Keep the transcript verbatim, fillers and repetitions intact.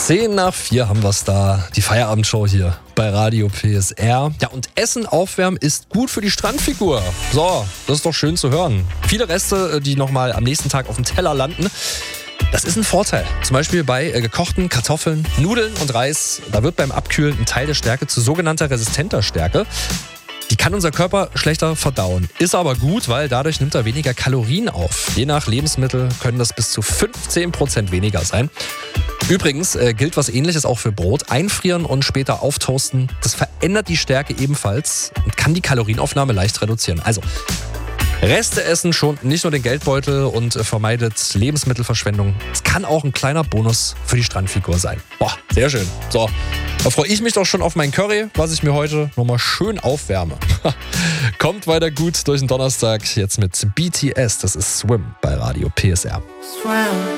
Zehn nach vier haben wir es da. Die Feierabendshow hier bei Radio P S R. Ja, und Essen aufwärmen ist gut für die Strandfigur. So, das ist doch schön zu hören. Viele Reste, die nochmal am nächsten Tag auf dem Teller landen, das ist ein Vorteil. Zum Beispiel bei äh, gekochten Kartoffeln, Nudeln und Reis. Da wird beim Abkühlen ein Teil der Stärke zu sogenannter resistenter Stärke. Die kann unser Körper schlechter verdauen. Ist aber gut, weil dadurch nimmt er weniger Kalorien auf. Je nach Lebensmittel können das bis zu fünfzehn Prozent weniger sein. Übrigens äh, gilt was Ähnliches auch für Brot. Einfrieren und später auftoasten, das verändert die Stärke ebenfalls und kann die Kalorienaufnahme leicht reduzieren. Also Reste essen schont nicht nur den Geldbeutel und äh, vermeidet Lebensmittelverschwendung. Es kann auch ein kleiner Bonus für die Strandfigur sein. Boah, sehr schön. So, da freue ich mich doch schon auf mein Curry, was ich mir heute nochmal schön aufwärme. Kommt weiter gut durch den Donnerstag. Jetzt mit B T S. Das ist Swim bei Radio P S R. Swim.